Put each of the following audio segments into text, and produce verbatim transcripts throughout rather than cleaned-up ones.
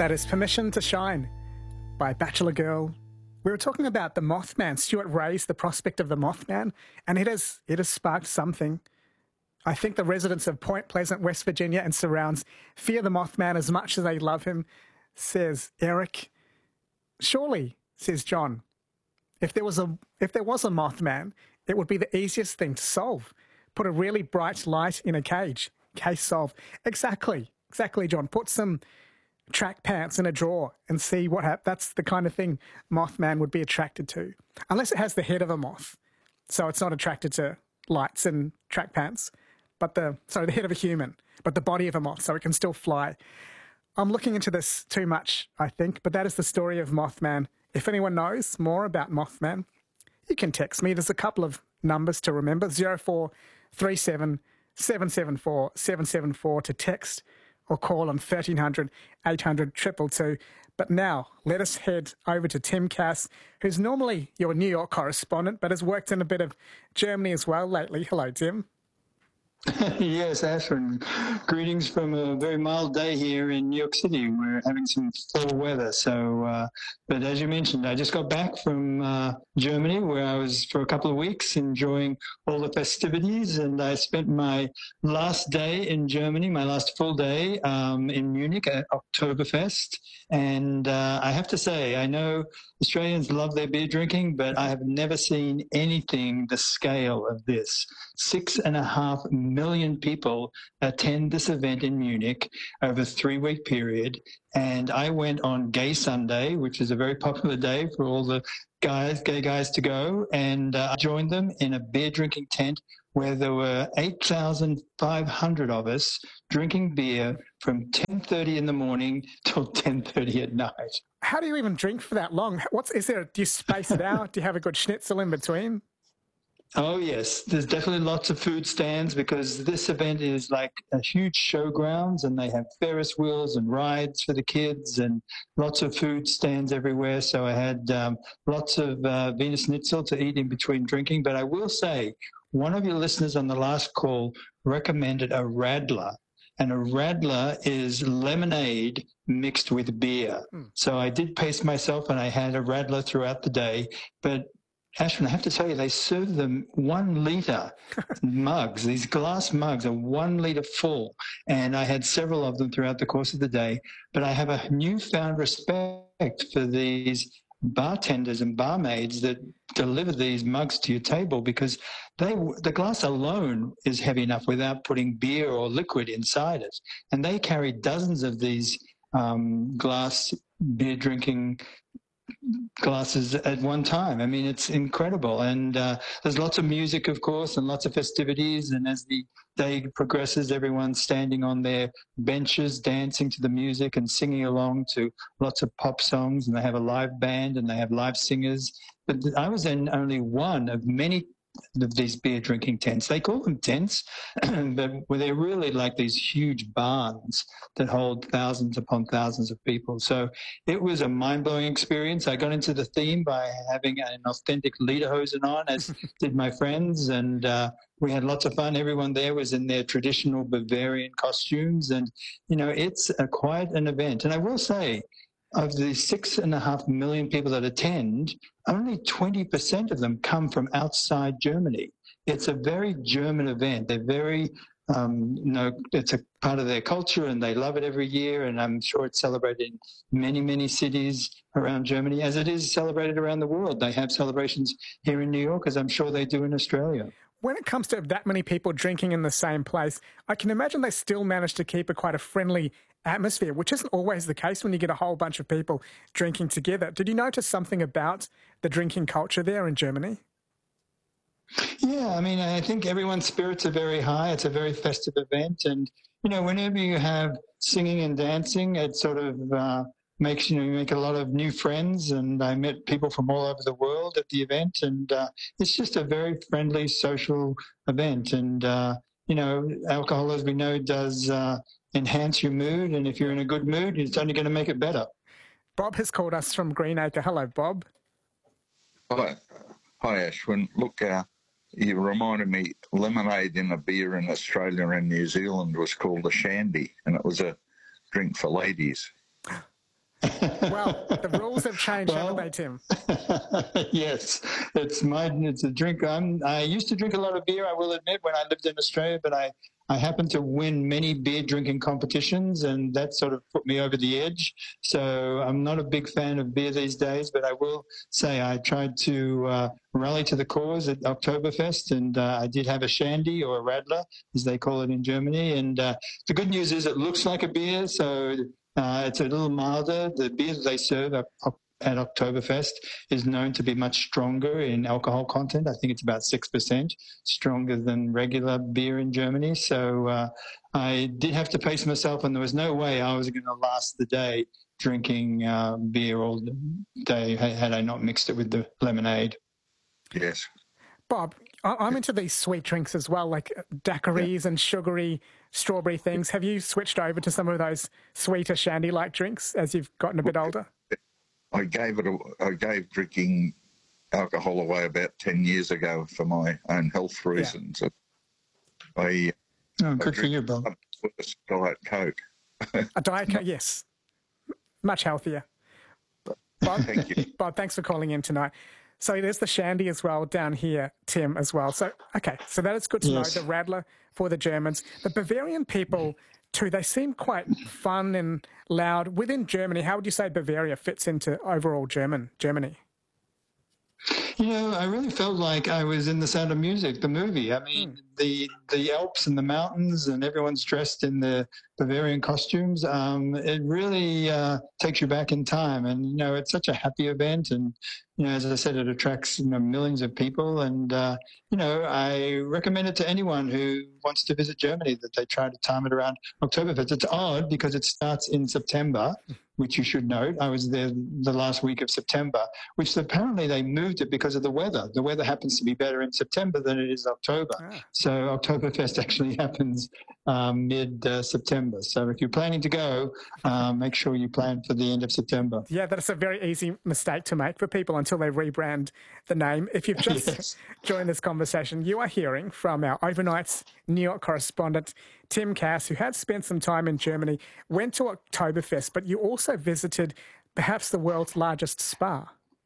That is Permission to Shine by Bachelor Girl. We were talking about the Mothman. Stuart raised the prospect of the Mothman, and it has it has sparked something. I think the residents of Point Pleasant, West Virginia and surrounds fear the Mothman as much as they love him, says Eric. Surely, says John, if there was a if there was a Mothman, it would be the easiest thing to solve. Put a really bright light in a cage. Case solved. Exactly. Exactly, John. Put some track pants in a drawer and see what happens. That's the kind of thing Mothman would be attracted to. Unless it has the head of a moth. So it's not attracted to lights and track pants. But the, sorry, the head of a human, but the body of a moth, so it can still fly. I'm looking into this too much, I think, but that is the story of Mothman. If anyone knows more about Mothman, you can text me. There's a couple of numbers to remember, zero four three seven, seven seven four, seven seven four to text or call on thirteen hundred, eight hundred, two two two. But now, let us head over to Tim Cass, who's normally your New York correspondent, but has worked in a bit of Germany as well lately. Hello, Tim. Yes, Ashwin. Greetings from a very mild day here in New York City. We're having some fall weather. So, uh, but as you mentioned, I just got back from uh, Germany, where I was for a couple of weeks enjoying all the festivities, and I spent my last day in Germany, my last full day um, in Munich at Oktoberfest. And uh, I have to say, I know Australians love their beer drinking, but I have never seen anything the scale of this. Six and a half million people attend this event in Munich over a three-week period. And I went on Gay Sunday, which is a very popular day for all the guys, gay guys to go. And uh, I joined them in a beer drinking tent where there were eight thousand five hundred of us drinking beer from ten thirty in the morning till ten thirty at night. How do you even drink for that long? What's is there? Do you space it out? Do you have a good schnitzel in between? Oh, yes. There's definitely lots of food stands because this event is like a huge showgrounds, and they have Ferris wheels and rides for the kids and lots of food stands everywhere. So I had um, lots of uh, Wiener Schnitzel to eat in between drinking. But I will say, one of your listeners on the last call recommended a Radler. And a Radler is lemonade mixed with beer. Mm. So I did pace myself and I had a Radler throughout the day. But Ashwin, I have to tell you, they serve them one litre mugs. These glass mugs are one litre full. And I had several of them throughout the course of the day. But I have a newfound respect for these bartenders and barmaids that deliver these mugs to your table, because they the glass alone is heavy enough without putting beer or liquid inside it. And they carry dozens of these um, glass beer drinking glasses at one time. I mean, it's incredible. And uh, there's lots of music, of course, and lots of festivities. And as the day progresses, everyone's standing on their benches, dancing to the music and singing along to lots of pop songs. And they have a live band and they have live singers. But I was in only one of many of these beer drinking tents. They call them tents, but they're really like these huge barns that hold thousands upon thousands of people. So it was a mind-blowing experience. I got into the theme by having an authentic lederhosen on, as did my friends, and uh, we had lots of fun. Everyone there was in their traditional Bavarian costumes, and, you know, it's a, quite an event. And I will say, of the six and a half million people that attend, only twenty percent of them come from outside Germany. It's a very German event. They're very, um, you know, it's a part of their culture and they love it every year. And I'm sure it's celebrated in many, many cities around Germany, as it is celebrated around the world. They have celebrations here in New York, as I'm sure they do in Australia. When it comes to that many people drinking in the same place, I can imagine they still manage to keep a quite a friendly atmosphere, which isn't always the case when you get a whole bunch of people drinking together. Did you notice something about the drinking culture there in Germany? Yeah, I mean, I think everyone's spirits are very high. It's a very festive event. And, you know, whenever you have singing and dancing, it sort of uh, makes, you know, you make a lot of new friends. And I met people from all over the world at the event. And uh, it's just a very friendly, social event. And, uh, you know, alcohol, as we know, does uh, enhance your mood. And if you're in a good mood, it's only going to make it better. Bob has called us from Greenacre. Hello, Bob. Hi, Hi Ashwin. Look, uh, you reminded me, lemonade in a beer in Australia and New Zealand was called a shandy, and it was a drink for ladies. Well, the rules have changed, Well, haven't they, Tim? Yes, it's my it's a drink. I'm I used to drink a lot of beer, I will admit, when I lived in Australia, but I I happened to win many beer drinking competitions, and that sort of put me over the edge. So I'm not a big fan of beer these days, but I will say I tried to uh, rally to the cause at Oktoberfest, and uh, I did have a shandy, or a Radler, as they call it in Germany. And uh, the good news is it looks like a beer, so uh, it's a little milder. The beer that they serve at, at Oktoberfest is known to be much stronger in alcohol content. I think it's about six percent stronger than regular beer in Germany. So uh, I did have to pace myself, and there was no way I was going to last the day drinking uh, beer all day had I not mixed it with the lemonade. Yes. Bob, I- I'm into these sweet drinks as well, like daiquiris yeah. and sugary strawberry things. Have you switched over to some of those sweeter shandy-like drinks as you've gotten a bit older? I gave it. A, I gave drinking alcohol away about ten years ago for my own health reasons. Yeah. I oh, good I for you, Bob. With a Diet Coke. A Diet Coke, yes, much healthier. Bob, thank you, Bob. Thanks for calling in tonight. So there's the shandy as well down here, Tim, as well. So okay, so that is good to yes. know. The Radler for the Germans, the Bavarian people too. They seem quite fun and loud within Germany. How would you say Bavaria fits into overall German Germany? You know, I really felt like I was in The Sound of Music, the movie. I mean, mm. the the Alps and the mountains, and everyone's dressed in the Bavarian costumes. Um, it really uh, takes you back in time, and you know, it's such a happy event. And you know, as I said, it attracts you know millions of people. And uh, you know, I recommend it to anyone who wants to visit Germany that they try to time it around Oktoberfest. It's odd because it starts in September, which you should note. I was there the last week of September, which apparently they moved it because of the weather. The weather happens to be better in September than it is October. Ah. So Oktoberfest actually happens um, mid-September. Uh, so if you're planning to go, uh, make sure you plan for the end of September. Yeah, that's a very easy mistake to make for people until they rebrand the name. If you've just yes. joined this conversation, you are hearing from our overnight New York correspondent, Tim Cass, who had spent some time in Germany, went to Oktoberfest, but you also visited perhaps the world's largest spa.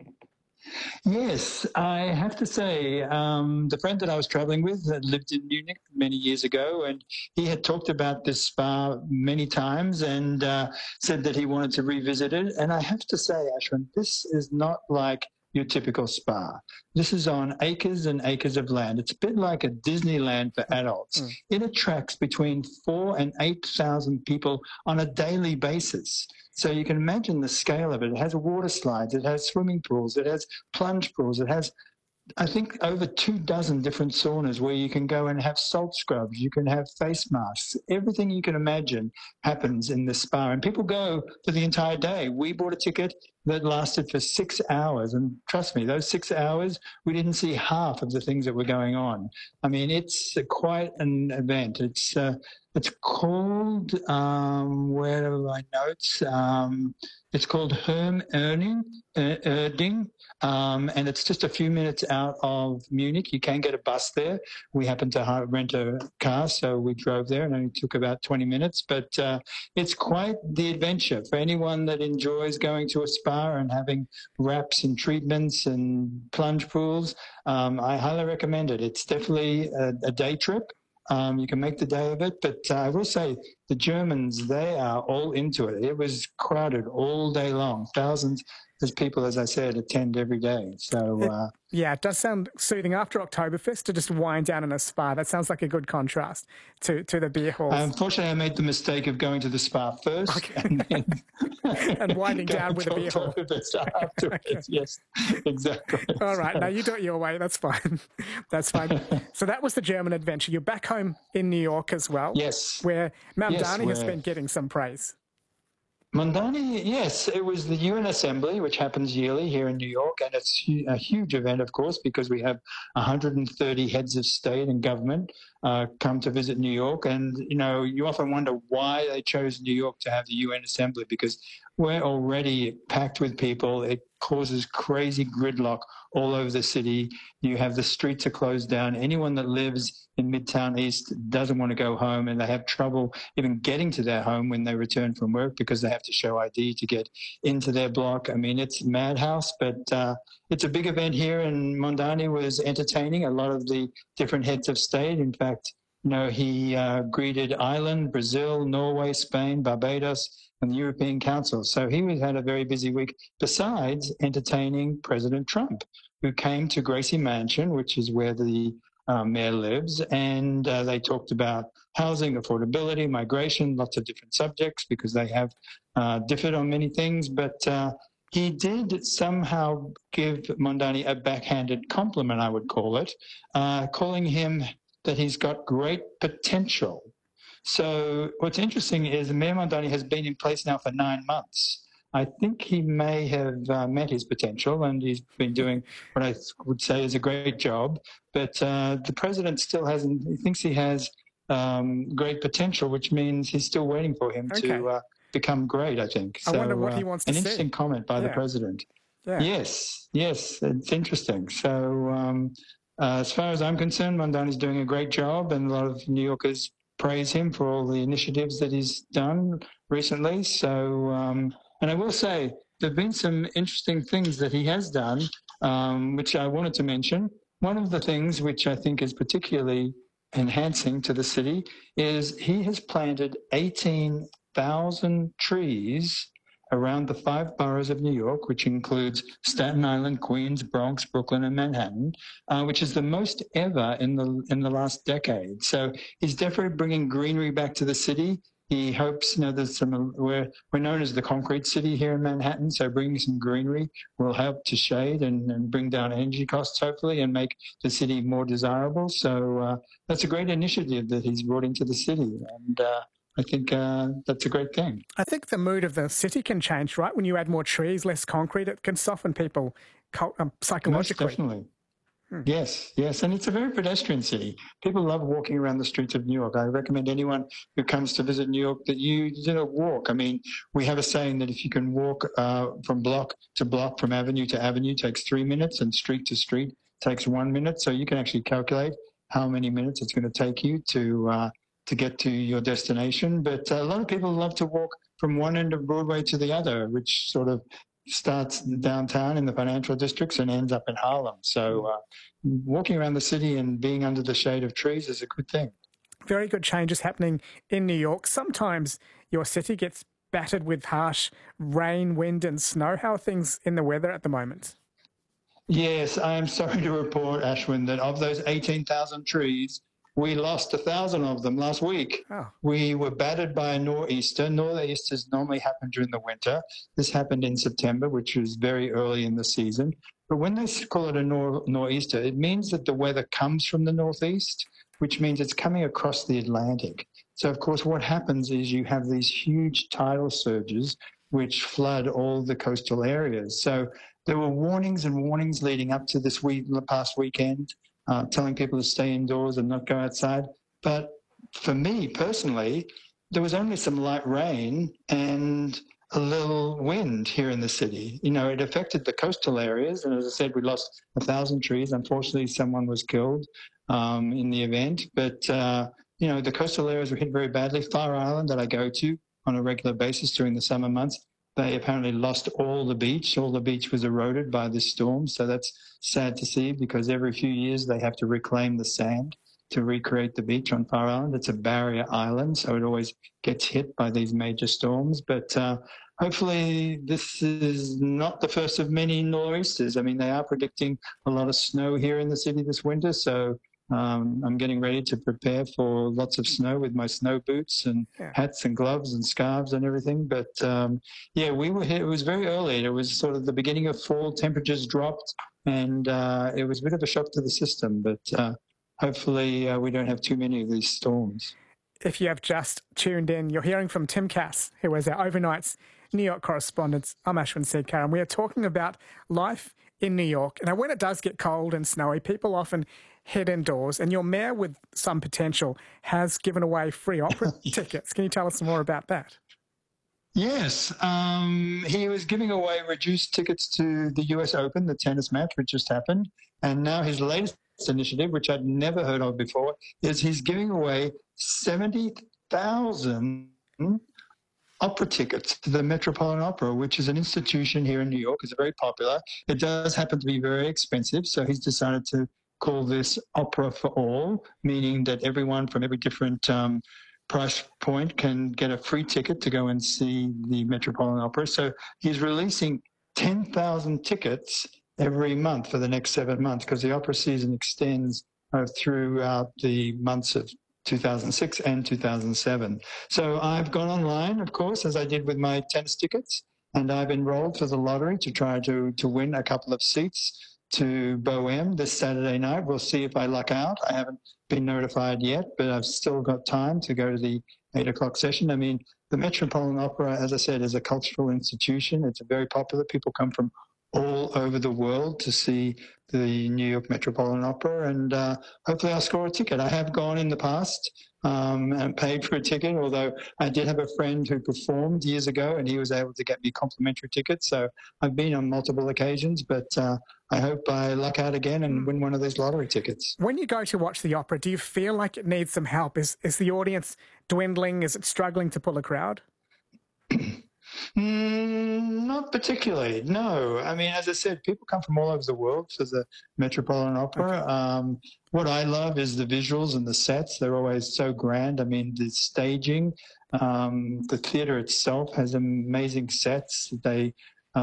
Yes, I have to say, um, the friend that I was traveling with had lived in Munich many years ago, and he had talked about this spa many times and uh, said that he wanted to revisit it. And I have to say, Ashwin, this is not like your typical spa. This is on acres and acres of land. It's a bit like a Disneyland for adults. Mm. It attracts between four and eight thousand people on a daily basis. So you can imagine the scale of it. It has water slides, it has swimming pools, it has plunge pools, it has, I think, over two dozen different saunas where you can go and have salt scrubs, you can have face masks. Everything you can imagine happens in this spa. And people go for the entire day. We bought a ticket that lasted for six hours. And trust me, those six hours, we didn't see half of the things that were going on. I mean, it's quite an event. It's uh, it's called, um, where are my notes? Um, it's called Herm Erding, uh, Erding, um, and it's just a few minutes out of Munich. You can get a bus there. We happened to rent a car, so we drove there, and it only took about twenty minutes. But uh, it's quite the adventure for anyone that enjoys going to a spa and having wraps and treatments and plunge pools. Um, I highly recommend it. It's definitely a, a day trip. Um, you can make the day of it, but uh, I will say the Germans, they are all into it. It was crowded all day long. Thousands of people, as I said, attend every day. So uh, it, yeah, it does sound soothing after Oktoberfest to just wind down in a spa. That sounds like a good contrast to, to the beer halls. Unfortunately, I made the mistake of going to the spa first okay. and then and winding down with a beer hall. Afterwards. Okay. Yes, exactly. All right, so. Now you do it your way. That's fine. That's fine. So that was the German adventure. You're back home in New York as well. Yes. Where Mamdani yes, has been getting some praise. Mamdani, yes, it was the U N Assembly, which happens yearly here in New York, and it's a huge event, of course, because we have one hundred thirty heads of state and government uh, come to visit New York. And, you know, you often wonder why they chose New York to have the U N Assembly, because we're already packed with people. It causes crazy gridlock all over the city. You have the streets are closed down. Anyone that lives in Midtown East doesn't want to go home, and they have trouble even getting to their home when they return from work because they have to show I D to get into their block. I mean, it's madhouse, but uh, it's a big event here, and Mondani was entertaining a lot of the different heads of state. In fact, you know, he uh, greeted Ireland, Brazil, Norway, Spain, Barbados, and the European Council. So he was, had a very busy week, besides entertaining President Trump, who came to Gracie Mansion, which is where the uh, mayor lives, and uh, they talked about housing, affordability, migration, lots of different subjects because they have uh, differed on many things. But uh, he did somehow give Mondani a backhanded compliment, I would call it, uh, calling him that he's got great potential. So what's interesting is Mayor Mondani has been in place now for nine months. I think he may have uh, met his potential, and he's been doing what I would say is a great job. But uh, the president still hasn't, he thinks he has um, great potential, which means he's still waiting for him okay. to uh, become great, I think. I so, wonder what he wants uh, to see. An interesting comment by yeah. the president. Yeah. Yes, yes, it's interesting. So um, uh, as far as I'm concerned, Mondani's doing a great job, and a lot of New Yorkers praise him for all the initiatives that he's done recently. So, um, and I will say, there have been some interesting things that he has done, um, which I wanted to mention. One of the things which I think is particularly enhancing to the city is he has planted eighteen thousand trees around the five boroughs of New York, which includes Staten Island, Queens, Bronx, Brooklyn, and Manhattan, uh, which is the most ever in the in the last decade. So he's definitely bringing greenery back to the city. He hopes, you know, there's some, we're, we're known as the concrete city here in Manhattan, so bringing some greenery will help to shade and, and bring down energy costs, hopefully, and make the city more desirable. So uh, that's a great initiative that he's brought into the city, and uh, I think uh, that's a great thing. I think the mood of the city can change, right? When you add more trees, less concrete, it can soften people um, psychologically. Most definitely. Hmm. Yes, yes. And it's a very pedestrian city. People love walking around the streets of New York. I recommend anyone who comes to visit New York that you, you know, walk. I mean, we have a saying that if you can walk uh, from block to block, from avenue to avenue, takes three minutes, and street to street takes one minute. So you can actually calculate how many minutes it's going to take you to uh, to get to your destination. But a lot of people love to walk from one end of Broadway to the other, which sort of starts downtown in the financial districts and ends up in Harlem. So uh, walking around the city and being under the shade of trees is a good thing. Very good changes happening in New York. Sometimes your city gets battered with harsh rain, wind and snow. How are things in the weather at the moment? Yes, I am sorry to report, Ashwin, that of those eighteen thousand trees, we lost a thousand of them last week. Oh. We were battered by a nor'easter. Nor'easters normally happen during the winter. This happened in September, which was very early in the season. But when they call it a nor- nor'easter, it means that the weather comes from the northeast, which means it's coming across the Atlantic. So, of course, what happens is you have these huge tidal surges which flood all the coastal areas. So there were warnings and warnings leading up to this week, the past weekend, Uh, telling people to stay indoors and not go outside. But for me personally, there was only some light rain and a little wind here in the city. You know, it affected the coastal areas. And as I said, we lost a thousand trees. Unfortunately, someone was killed um, in the event. But, uh, you know, the coastal areas were hit very badly. Fire Island, that I go to on a regular basis during the summer months, they apparently lost all the beach. All the beach was eroded by this storm. So that's sad to see, because every few years they have to reclaim the sand to recreate the beach on Fire Island. It's a barrier island, so it always gets hit by these major storms. But uh, hopefully this is not the first of many nor'easters. I mean, they are predicting a lot of snow here in the city this winter. So Um, I'm getting ready to prepare for lots of snow with my snow boots and yeah. hats and gloves and scarves and everything. But um, yeah, we were here. It was very early. It was sort of the beginning of fall. Temperatures dropped, and uh, it was a bit of a shock to the system. But uh, hopefully uh, we don't have too many of these storms. If you have just tuned in, you're hearing from Tim Cass, who is our overnight's New York correspondent. I'm Ashwin Seedkar, and we are talking about life in New York. Now, when it does get cold and snowy, people often head indoors, and your mayor with some potential has given away free opera tickets. Can you tell us some more about that? Yes, um, he was giving away reduced tickets to the U S Open, the tennis match, which just happened. And now his latest initiative, which I'd never heard of before, is he's giving away seventy thousand opera tickets to the Metropolitan Opera, which is an institution here in New York. It's very popular. It does happen to be very expensive, so he's decided to call this Opera for All, meaning that everyone from every different um, price point can get a free ticket to go and see the Metropolitan Opera. So he's releasing ten thousand tickets every month for the next seven months because the opera season extends uh, throughout the months of two thousand six and two thousand seven. So I've gone online, of course, as I did with my tennis tickets, and I've enrolled for the lottery to try to, to win a couple of seats to Bohème this Saturday night. We'll see if I luck out. I haven't been notified yet, but I've still got time to go to the eight o'clock session. I mean, the Metropolitan Opera, as I said, is a cultural institution. It's very popular. People come from all over the world to see the New York Metropolitan Opera, and uh, hopefully I'll score a ticket. I have gone in the past um, and paid for a ticket, although I did have a friend who performed years ago and he was able to get me complimentary tickets. So I've been on multiple occasions, but uh, I hope I luck out again and win one of these lottery tickets. When you go to watch the opera, do you feel like it needs some help? Is, is the audience dwindling? Is it struggling to pull a crowd? Mm, not particularly, no. I mean, as I said, people come from all over the world for the Metropolitan Opera. Okay. Um, what I love is the visuals and the sets. They're always so grand. I mean, the staging, um, the theatre itself has amazing sets. They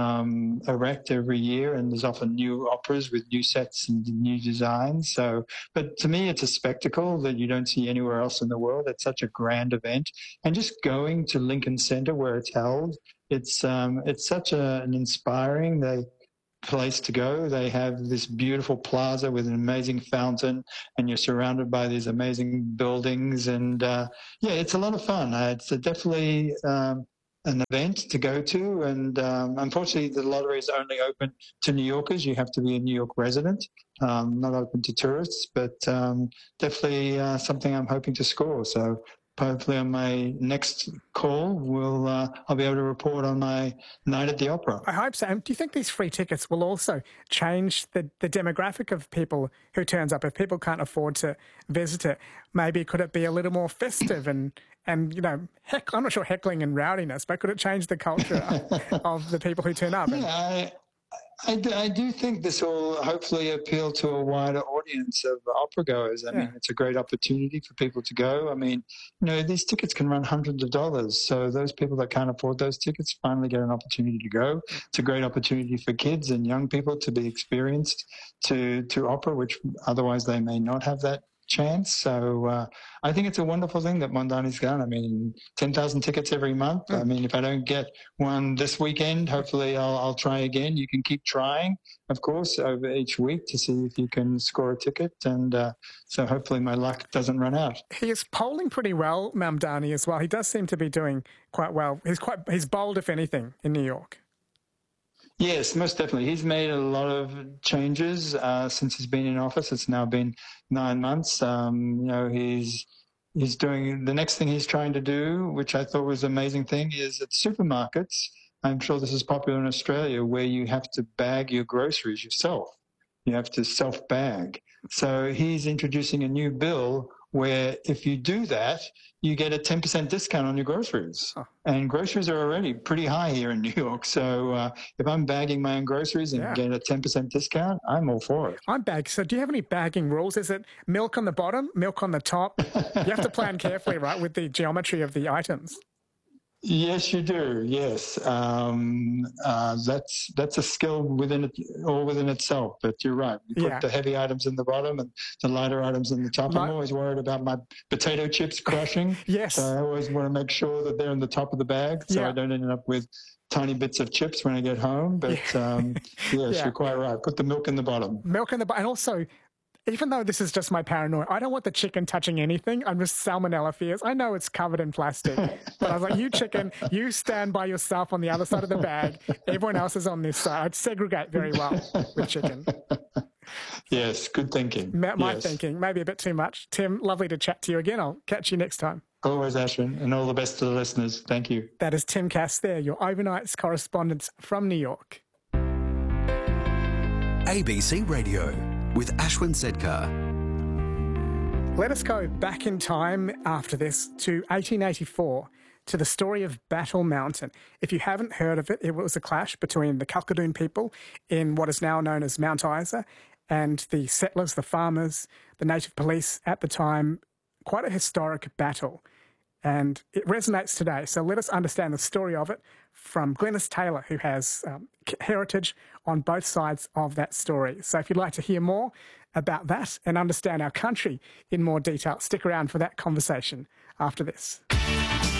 um, erect every year, and there's often new operas with new sets and new designs. So, but to me, it's a spectacle that you don't see anywhere else in the world. It's such a grand event, and just going to Lincoln Center where it's held, it's um, it's such a, an inspiring they, place to go. They have this beautiful plaza with an amazing fountain, and you're surrounded by these amazing buildings. And uh, yeah, it's a lot of fun. Uh, it's a definitely um, an event to go to, and um, unfortunately the lottery is only open to New Yorkers. You have to be a New York resident, um, not open to tourists, but um, definitely uh, something I'm hoping to score. So hopefully on my next call, we'll, uh, I'll be able to report on my night at the opera. I hope so. And do you think these free tickets will also change the, the demographic of people who turns up? If people can't afford to visit it, maybe could it be a little more festive and, and you know, heck, I'm not sure heckling and rowdiness, but could it change the culture of the people who turn up? Yeah, I, I, do, I do think this will hopefully appeal to a wider audience of opera goers. I yeah. mean, it's a great opportunity for people to go. I mean, you know, these tickets can run hundreds of dollars. So those people that can't afford those tickets finally get an opportunity to go. It's a great opportunity for kids and young people to be experienced to, to opera, which otherwise they may not have that chance. So uh, I think it's a wonderful thing that Mondani's done. I mean, ten thousand tickets every month. Mm. I mean, if I don't get one this weekend, hopefully I'll, I'll try again. You can keep trying, of course, over each week to see if you can score a ticket. And uh, so hopefully my luck doesn't run out. He is polling pretty well, Mamdani, as well. He does seem to be doing quite well. He's quite he's bold, if anything, in New York. Yes, most definitely. He's made a lot of changes uh, since he's been in office. It's now been nine months. Um, you know, he's he's doing the next thing he's trying to do, which I thought was an amazing thing, is at supermarkets. I'm sure this is popular in Australia, where you have to bag your groceries yourself. You have to self-bag. So he's introducing a new bill where if you do that, you get a ten percent discount on your groceries. Oh. And groceries are already pretty high here in New York. So uh, if I'm bagging my own groceries and yeah. get a ten percent discount, I'm all for it. I'm bagged. So do you have any bagging rules? Is it milk on the bottom, milk on the top? You have to plan carefully, right, with the geometry of the items. Yes, you do. Yes, um, uh, that's that's a skill within it, all within itself. But you're right. You put yeah. the heavy items in the bottom and the lighter items in the top. My, I'm always worried about my potato chips crushing. Yes. So I always want to make sure that they're in the top of the bag, so yeah. I don't end up with tiny bits of chips when I get home. But yeah. um, yes, yeah. you're quite right. Put the milk in the bottom. Milk in the bottom, and also, even though this is just my paranoia, I don't want the chicken touching anything. I'm just salmonella fears. I know it's covered in plastic, but I was like, you chicken, you stand by yourself on the other side of the bag. Everyone else is on this side. I'd segregate very well with chicken. Yes, good thinking. My, my yes. thinking, maybe a bit too much. Tim, lovely to chat to you again. I'll catch you next time. Always, Ashwin, and all the best to the listeners. Thank you. That is Tim Cass there, your overnights correspondent from New York. A B C Radio with Ashwin Sedkar. Let us go back in time after this to eighteen eighty-four, to the story of Battle Mountain. If you haven't heard of it, it was a clash between the Kalkadoon people in what is now known as Mount Isa and the settlers, the farmers, the native police at the time. Quite a historic battle, and it resonates today. So let us understand the story of it from Glenys Taylor, who has um, heritage on both sides of that story. So if you'd like to hear more about that and understand our country in more detail, stick around for that conversation after this.